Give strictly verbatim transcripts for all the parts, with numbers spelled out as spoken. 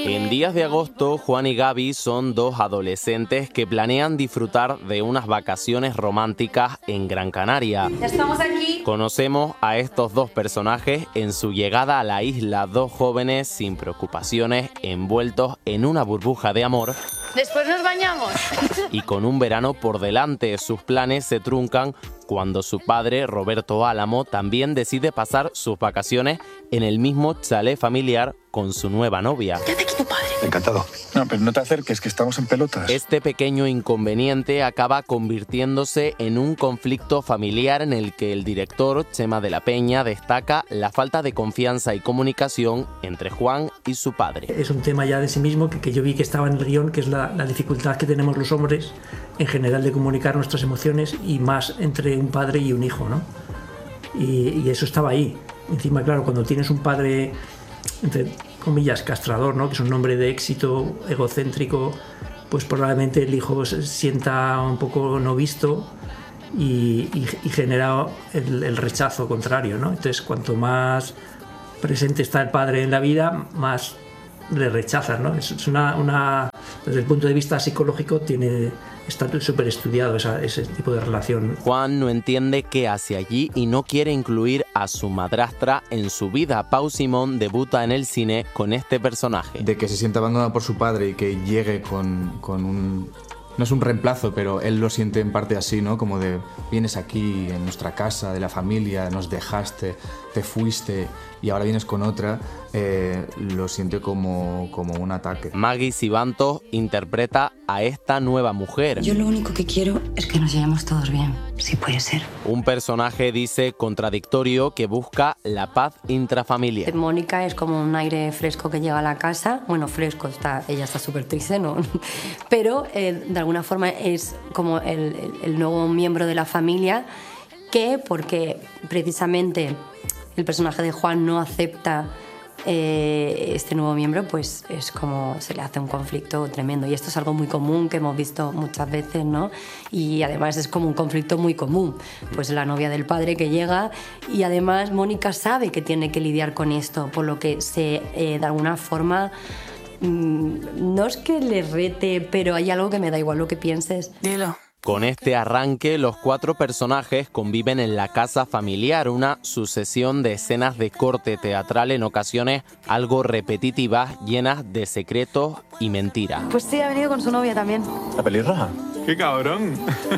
En días de agosto, Juan y Gaby son dos adolescentes que planean disfrutar de unas vacaciones románticas en Gran Canaria. Ya estamos aquí. Conocemos a estos dos personajes en su llegada a la isla, dos jóvenes sin preocupaciones, envueltos en una burbuja de amor. Después nos bañamos. Y con un verano por delante, sus planes se truncan cuando su padre, Roberto Álamo, también decide pasar sus vacaciones en el mismo chalet familiar con su nueva novia. Quédate aquí tu padre. Encantado. No, pero no te acerques, que estamos en pelotas. Este pequeño inconveniente acaba convirtiéndose en un conflicto familiar en el que el director, Chema de la Peña, destaca la falta de confianza y comunicación entre Juan y su padre. Es un tema ya de sí mismo que, que yo vi que estaba en el guión, que es la, la dificultad que tenemos los hombres en general de comunicar nuestras emociones y más entre un padre y un hijo, ¿no? Y, y eso estaba ahí. Encima, claro, cuando tienes un padre, entre comillas, castrador, ¿no? Que es un hombre de éxito, egocéntrico, pues probablemente el hijo se sienta un poco no visto y, y, y genera el, el rechazo contrario, ¿no? Entonces, cuanto más presente está el padre en la vida, más le rechazas, ¿no? Es, es una, una, desde el punto de vista psicológico, tiene, está súper estudiado esa, ese tipo de relación. Juan no entiende qué hace allí y no quiere incluir a su madrastra en su vida. Pau Simón debuta en el cine con este personaje. De que se sienta abandonado por su padre y que llegue con, con un... No es un reemplazo, pero él lo siente en parte así, ¿no? Como de, vienes aquí en nuestra casa, de la familia, nos dejaste, te fuiste y ahora vienes con otra, eh, lo siente como, como un ataque. Maggie Sibantos interpreta a esta nueva mujer. Yo lo único que quiero es que nos llevemos todos bien, si puede ser. Un personaje, dice, contradictorio que busca la paz intrafamiliar. Mónica es como un aire fresco que llega a la casa. Bueno, fresco, está, ella está súper triste, ¿no? Pero eh, de alguna forma es como el, el, el nuevo miembro de la familia que, porque precisamente el personaje de Juan no acepta eh, este nuevo miembro, pues es como se le hace un conflicto tremendo. Y esto es algo muy común que hemos visto muchas veces, ¿no? Y además es como un conflicto muy común. Pues la novia del padre que llega y además Mónica sabe que tiene que lidiar con esto, por lo que se, eh, de alguna forma, mmm, no es que le rete, pero hay algo que me da igual lo que pienses. Dilo. Con este arranque, los cuatro personajes conviven en la casa familiar, una sucesión de escenas de corte teatral en ocasiones algo repetitivas, llenas de secretos y mentiras. Pues sí, ha venido con su novia también. ¿La pelirroja? ¡Qué cabrón!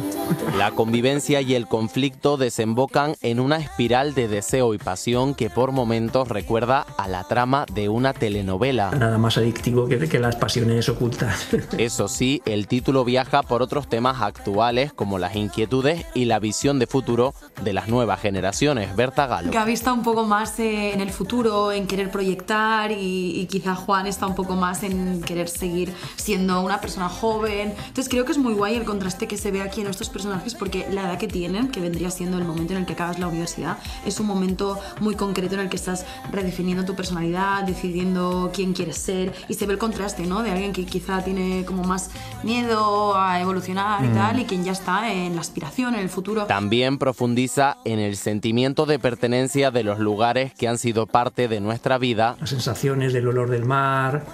La convivencia y el conflicto desembocan en una espiral de deseo y pasión que por momentos recuerda a la trama de una telenovela. Nada más adictivo que, que las pasiones ocultas. Eso sí, el título viaja por otros temas actuales como las inquietudes y la visión de futuro de las nuevas generaciones. Berta Galo. Gaby está un poco más en el futuro, en querer proyectar y, y quizá Juan está un poco más en querer seguir siendo una persona joven. Entonces creo que es muy guay el contraste que se ve aquí en estos personajes porque la edad que tienen, que vendría siendo el momento en el que acabas la universidad, es un momento muy concreto en el que estás redefiniendo tu personalidad, decidiendo quién quieres ser y se ve el contraste, ¿no? De alguien que quizá tiene como más miedo a evolucionar y mm. tal y quien ya está en la aspiración, en el futuro. También profundiza en el sentimiento de pertenencia de los lugares que han sido parte de nuestra vida. Las sensaciones del olor del mar,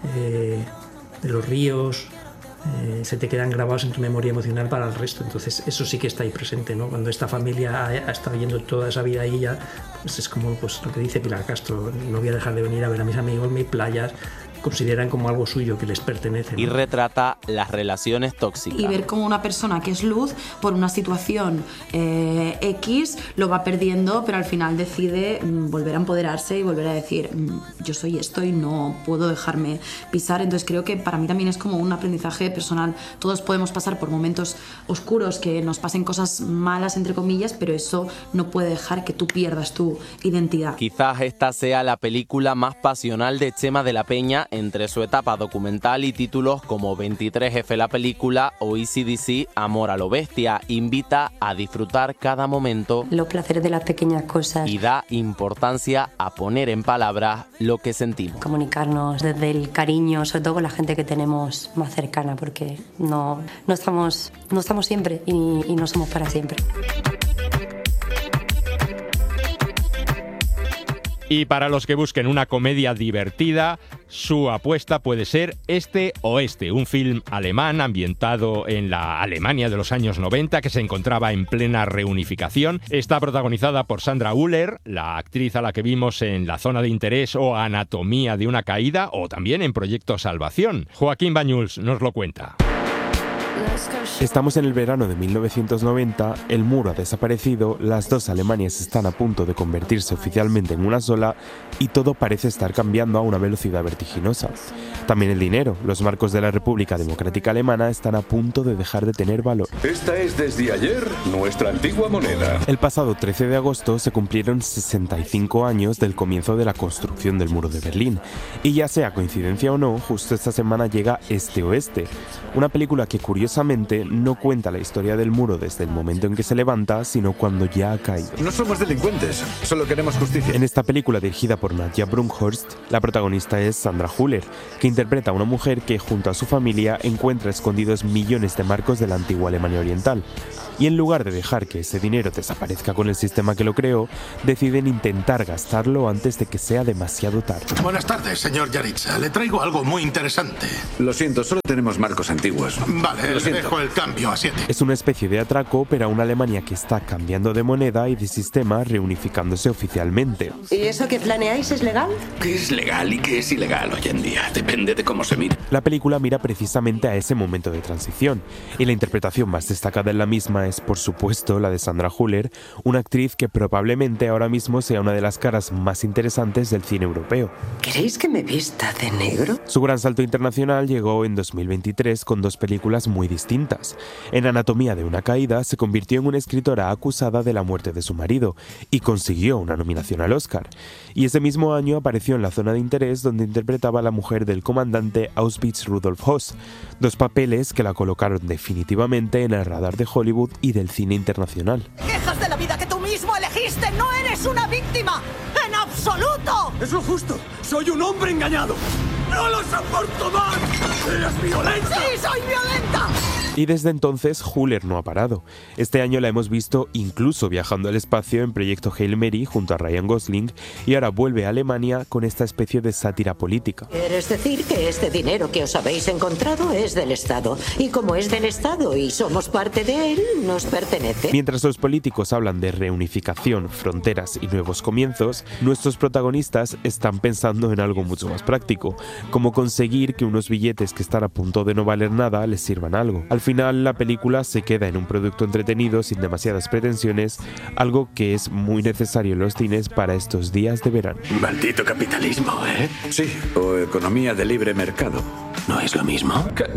eh, de los ríos, eh, se te quedan grabados en tu memoria emocional para el resto. Entonces eso sí que está ahí presente, ¿no? Cuando esta familia ha, ha estado yendo toda esa vida ahí ya, pues es como pues, lo que dice Pilar Castro, no voy a dejar de venir a ver a mis amigos en mis playas. Consideran como algo suyo, que les pertenece, ¿no? Y retrata las relaciones tóxicas. Y ver cómo una persona que es luz, por una situación eh, X, lo va perdiendo, pero al final decide mm, volver a empoderarse y volver a decir, mm, yo soy esto y no puedo dejarme pisar. Entonces creo que para mí también es como un aprendizaje personal. Todos podemos pasar por momentos oscuros, que nos pasen cosas malas, entre comillas, pero eso no puede dejar que tú pierdas tu identidad. Quizás esta sea la película más pasional de Chema de la Peña entre su etapa documental y títulos como veintitrés efe la película o A C D C Amor a lo Bestia. Invita a disfrutar cada momento, los placeres de las pequeñas cosas, y da importancia a poner en palabras lo que sentimos. Comunicarnos desde el cariño, sobre todo con la gente que tenemos más cercana, porque no, no, estamos, no estamos siempre y, y no somos para siempre. Y para los que busquen una comedia divertida, su apuesta puede ser Este Oeste, un film alemán ambientado en la Alemania de los años noventa que se encontraba en plena reunificación. Está protagonizada por Sandra Hüller, la actriz a la que vimos en La Zona de Interés o Anatomía de una Caída, o también en Proyecto Salvación. Joaquín Bañuls nos lo cuenta. Estamos en el verano de mil novecientos noventa, el muro ha desaparecido, las dos Alemanias están a punto de convertirse oficialmente en una sola y todo parece estar cambiando a una velocidad vertiginosa. También el dinero, los marcos de la República Democrática Alemana están a punto de dejar de tener valor. Esta es desde ayer nuestra antigua moneda. El pasado trece de agosto se cumplieron sesenta y cinco años del comienzo de la construcción del muro de Berlín. Y ya sea coincidencia o no, justo esta semana llega Este Oeste, una película que curiosamente no cuenta la historia del muro desde el momento en que se levanta, sino cuando ya ha caído. No somos delincuentes, solo queremos justicia. En esta película dirigida por Nadja Brunkhorst, la protagonista es Sandra Hüller, que interpreta a una mujer que junto a su familia encuentra escondidos millones de marcos de la antigua Alemania Oriental. Y en lugar de dejar que ese dinero desaparezca con el sistema que lo creó, deciden intentar gastarlo antes de que sea demasiado tarde. Buenas tardes, señor Yaritza. Le traigo algo muy interesante. Lo siento, solo tenemos marcos antiguos. Vale, le dejo el cambio a siete. Es una especie de atraco, pero a una Alemania que está cambiando de moneda y de sistema, reunificándose oficialmente. ¿Y eso que planeáis es legal? ¿Qué es legal y qué es ilegal hoy en día? Depende de cómo se mire. La película mira precisamente a ese momento de transición, y la interpretación más destacada en la misma es, por supuesto, la de Sandra Hüller, una actriz que probablemente ahora mismo sea una de las caras más interesantes del cine europeo. ¿Queréis que me vista de negro? Su gran salto internacional llegó en dos mil veintitrés con dos películas muy distintas. En Anatomía de una Caída se convirtió en una escritora acusada de la muerte de su marido y consiguió una nominación al Oscar. Y ese mismo año apareció en La Zona de Interés, donde interpretaba a la mujer del comandante Auschwitz Rudolf Höss, dos papeles que la colocaron definitivamente en el radar de Hollywood y del cine internacional. ¡Quejas de la vida que tú mismo elegiste! ¡No eres una víctima! ¡En absoluto! Es lo justo. Soy un hombre engañado. ¡No lo soporto más! ¡Eres violenta! ¡Sí, soy violenta! Y desde entonces Hüller no ha parado. Este año la hemos visto incluso viajando al espacio en Proyecto Hail Mary junto a Ryan Gosling, y ahora vuelve a Alemania con esta especie de sátira política. ¿Quieres decir que este dinero que os habéis encontrado es del Estado? Y como es del Estado y somos parte de él, nos pertenece. Mientras los políticos hablan de reunificación, fronteras y nuevos comienzos, nuestros protagonistas están pensando en algo mucho más práctico, como conseguir que unos billetes que están a punto de no valer nada les sirvan algo. Al final, la película se queda en un producto entretenido sin demasiadas pretensiones, algo que es muy necesario en los cines para estos días de verano. Maldito capitalismo, ¿eh? Sí, o economía de libre mercado. ¿No es lo mismo?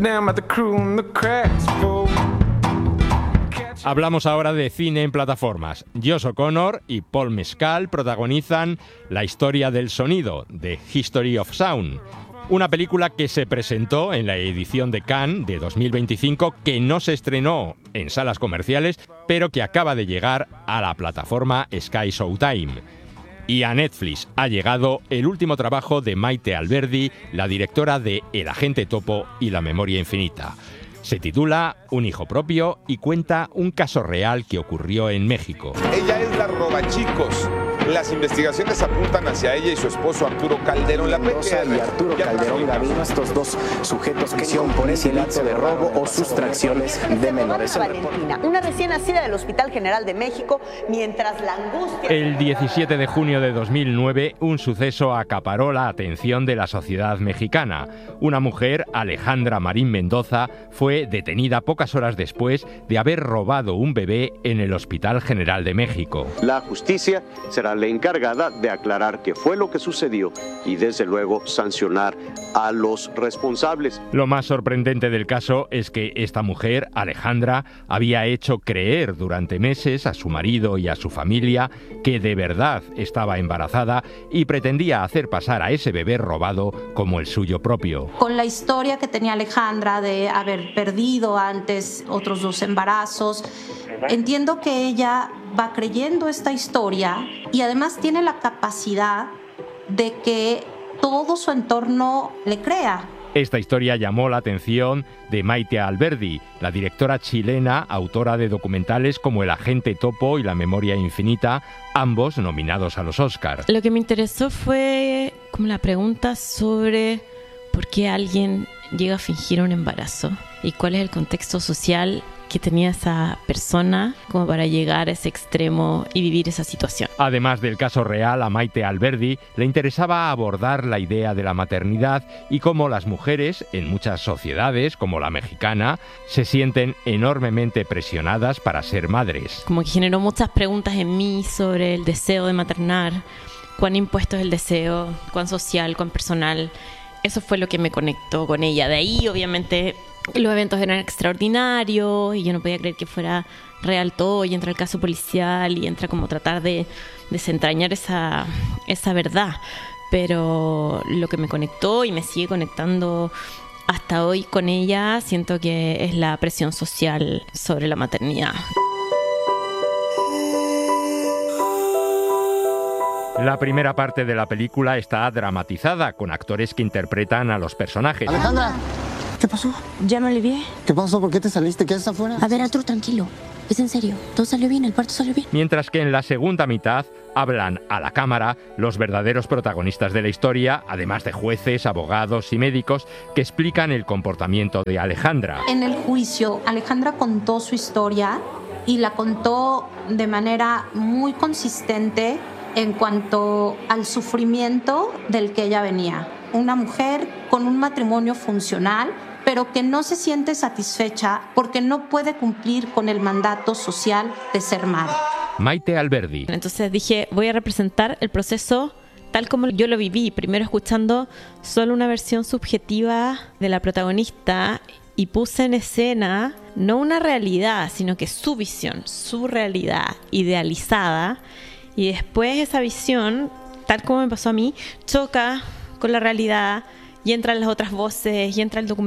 Hablamos ahora de cine en plataformas. Josh O'Connor y Paul Mescal protagonizan La historia del sonido, The History of Sound. Una película que se presentó en la edición de Cannes de dos mil veinticinco, que no se estrenó en salas comerciales, pero que acaba de llegar a la plataforma Sky Showtime. Y a Netflix ha llegado el último trabajo de Maite Alberdi, la directora de El agente topo y La memoria infinita. Se titula Un hijo propio y cuenta un caso real que ocurrió en México. Ella es la robachicos. Las investigaciones apuntan hacia ella y su esposo Arturo Calderón. La P G R y Arturo Calderón Gavino, estos dos sujetos que son por ese delito de robo o sustracciones de menores. Valentina, una recién nacida del Hospital General de México, mientras la angustia... El diecisiete de junio de dos mil nueve, un suceso acaparó la atención de la sociedad mexicana. Una mujer, Alejandra Marín Mendoza, fue detenida pocas horas después de haber robado un bebé en el Hospital General de México. La justicia será la encargada de aclarar qué fue lo que sucedió y desde luego sancionar a los responsables. Lo más sorprendente del caso es que esta mujer, Alejandra, había hecho creer durante meses a su marido y a su familia que de verdad estaba embarazada y pretendía hacer pasar a ese bebé robado como el suyo propio. Con la historia que tenía Alejandra de haber perdido antes otros dos embarazos, entiendo que ella va creyendo esta historia y además tiene la capacidad de que todo su entorno le crea. Esta historia llamó la atención de Maite Alberdi, la directora chilena, autora de documentales como El agente topo y La memoria infinita, ambos nominados a los Oscar. Lo que me interesó fue como la pregunta sobre por qué alguien llega a fingir un embarazo y cuál es el contexto social que tenía esa persona como para llegar a ese extremo y vivir esa situación. Además del caso real, a Maite Alberdi le interesaba abordar la idea de la maternidad y cómo las mujeres, en muchas sociedades, como la mexicana, se sienten enormemente presionadas para ser madres. Como que generó muchas preguntas en mí sobre el deseo de maternar, cuán impuesto es el deseo, cuán social, cuán personal. Eso fue lo que me conectó con ella. De ahí, obviamente, los eventos eran extraordinarios y yo no podía creer que fuera real todo, y entra el caso policial y entra como tratar de desentrañar esa, esa verdad. Pero lo que me conectó y me sigue conectando hasta hoy con ella, siento que es la presión social sobre la maternidad. La primera parte de la película está dramatizada, con actores que interpretan a los personajes. Alejandra, ¿qué pasó? Ya me alivié. ¿Qué pasó? ¿Por qué te saliste? ¿Qué haces afuera? A ver, Arturo, tranquilo. Es en serio. Todo salió bien, el parto salió bien. Mientras que en la segunda mitad hablan a la cámara los verdaderos protagonistas de la historia, además de jueces, abogados y médicos que explican el comportamiento de Alejandra. En el juicio, Alejandra contó su historia y la contó de manera muy consistente en cuanto al sufrimiento del que ella venía. Una mujer con un matrimonio funcional, pero que no se siente satisfecha porque no puede cumplir con el mandato social de ser madre. Maite Alberdi. Entonces dije, voy a representar el proceso tal como yo lo viví, primero escuchando solo una versión subjetiva de la protagonista, y puse en escena no una realidad, sino que su visión, su realidad idealizada. Y después esa visión, tal como me pasó a mí, choca con la realidad y entran las otras voces y entra el documental.